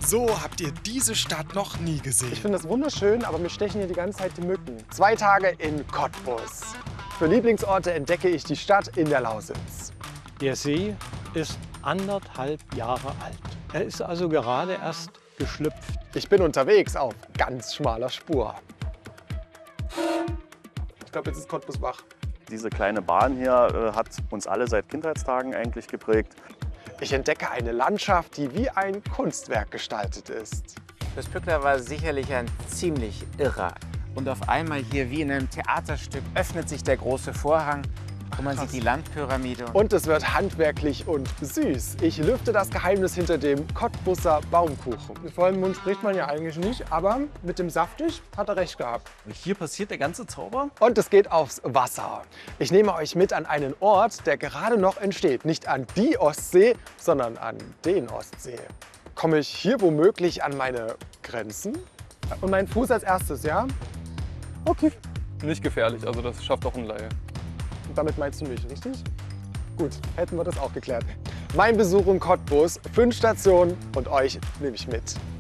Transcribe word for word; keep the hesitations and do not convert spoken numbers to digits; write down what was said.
So habt ihr diese Stadt noch nie gesehen. Ich finde das wunderschön, aber mir stechen hier die ganze Zeit die Mücken. Zwei Tage in Cottbus. Für Lieblingsorte entdecke ich die Stadt in der Lausitz. Der See ist anderthalb Jahre alt. Er ist also gerade erst geschlüpft. Ich bin unterwegs auf ganz schmaler Spur. Ich glaube, jetzt ist Cottbus wach. Diese kleine Bahn hier äh, hat uns alle seit Kindheitstagen eigentlich geprägt. Ich entdecke eine Landschaft, die wie ein Kunstwerk gestaltet ist. Das Pückler war sicherlich ein ziemlich irrer. Und auf einmal hier wie in einem Theaterstück öffnet sich der große Vorhang und man sieht die Landpyramide. Und es wird handwerklich und süß. Ich lüfte das Geheimnis hinter dem Cottbuser Baumkuchen. Mit vollem Mund spricht man ja eigentlich nicht, aber mit dem saftig hat er recht gehabt. Hier passiert der ganze Zauber. Und es geht aufs Wasser. Ich nehme euch mit an einen Ort, der gerade noch entsteht. Nicht an die Ostsee, sondern an den Ostsee. Komme ich hier womöglich an meine Grenzen? Und mein Fuß als erstes, ja? Okay. Nicht gefährlich, also das schafft auch ein Laie. Und damit meinst du mich, richtig? Gut, hätten wir das auch geklärt. Mein Besuch in Cottbus, fünf Stationen und euch nehme ich mit.